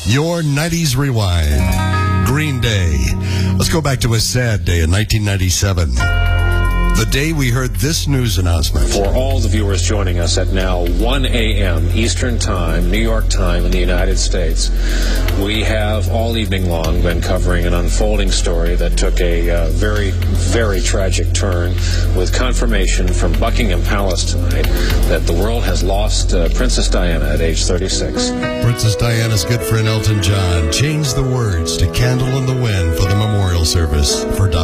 Your 90s Rewind. Green Day. Let's go back to a sad day in 1997. The day we heard this news announcement. For all the viewers joining us at now 1 a.m. Eastern Time, New York time in the United States, we have all evening long been covering an unfolding story that took a very, very tragic turn, with confirmation from Buckingham Palace tonight that the world has lost Princess Diana at age 36. Princess Diana's good friend Elton John changed the words to Candle in the Wind for the memorial service for Diana.